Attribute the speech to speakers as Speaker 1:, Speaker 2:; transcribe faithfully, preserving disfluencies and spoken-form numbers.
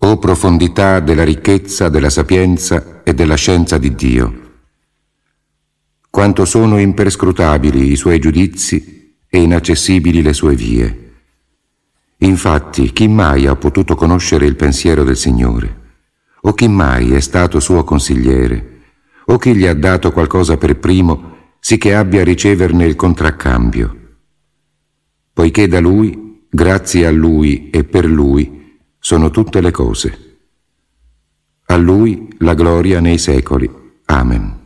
Speaker 1: O profondità della ricchezza, della sapienza e della scienza di Dio! Quanto sono imperscrutabili i suoi giudizi e inaccessibili le sue vie! Infatti, chi mai ha potuto conoscere il pensiero del Signore? O chi mai è stato suo consigliere? O chi gli ha dato qualcosa per primo, sì che abbia a riceverne il contraccambio? Poiché da Lui, grazie a Lui e per Lui, sono tutte le cose. A Lui la gloria nei secoli. Amen.